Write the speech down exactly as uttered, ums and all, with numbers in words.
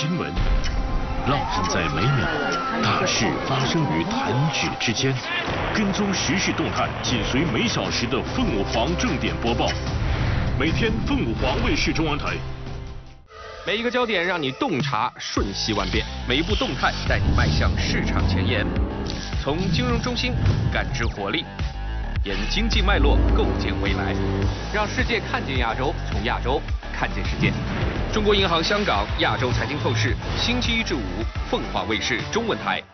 新闻，浪漫在每秒，大事发生于弹指之间。跟踪时事动态，紧随每小时的凤舞凰正点播报。每天凤舞凰卫视中文台。 每一个焦点让你洞察瞬息万变，每一步动态带你迈向市场前沿。从金融中心感知活力，沿经济脉络构建未来，让世界看见亚洲，从亚洲看见世界。中国银行香港亚洲财经透视，星期一至五，凤凰卫视中文台。